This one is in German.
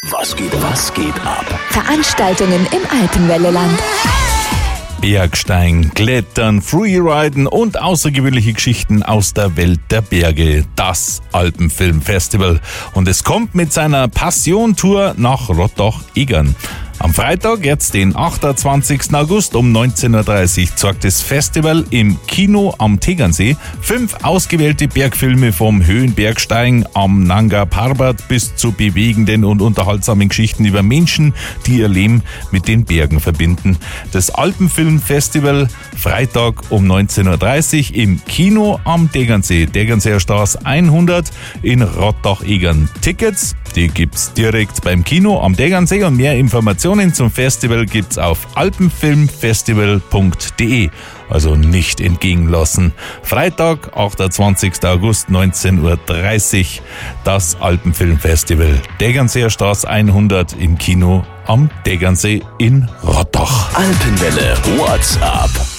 Was geht ab? Veranstaltungen im Alpenwelleland. Bergsteigen, Klettern, Freeriden und außergewöhnliche Geschichten aus der Welt der Berge. Das Alpenfilmfestival. Und es kommt mit seiner Passion-Tour nach Rottach-Egern. Am Freitag, jetzt den 28. August um 19.30 Uhr, zeigt das Festival im Kino am Tegernsee 5 ausgewählte Bergfilme vom Höhenbergsteigen am Nanga Parbat bis zu bewegenden und unterhaltsamen Geschichten über Menschen, die ihr Leben mit den Bergen verbinden. Das Alpenfilmfestival Freitag um 19.30 Uhr im Kino am Tegernsee, Tegernseer Straße 100 in Rottach-Egern. Tickets, die gibt's direkt beim Kino am Tegernsee und mehr Informationen zum Festival gibt's auf alpenfilmfestival.de. Also nicht entgegenlassen. Freitag, 28. August, 19.30 Uhr, das Alpenfilmfestival. Tegernseer Straße 100 im Kino am Tegernsee in Rottach. Alpenwelle WhatsApp.